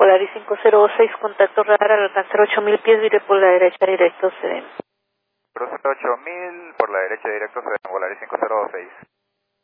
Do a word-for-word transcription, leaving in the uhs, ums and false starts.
Polaris cinco cero seis, contacto radar al alcanzar ocho mil pies, vire por la derecha directo, C D M. Cruce ocho mil, por la derecha directo, se Polaris cinco cero seis.